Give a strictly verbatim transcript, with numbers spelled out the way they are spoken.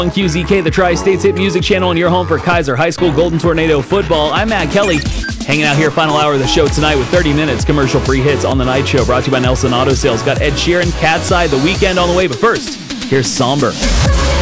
On Q Z K, the Tri-States Hit Music Channel, and your home for Kaiser High School Golden Tornado football. I'm Matt Kelly, hanging out here final hour of the show tonight with thirty minutes commercial-free hits on the night show, brought to you by Nelson Auto Sales. Got Ed Sheeran, Cat's Eye, The Weekend on the way, but first, here's Somber.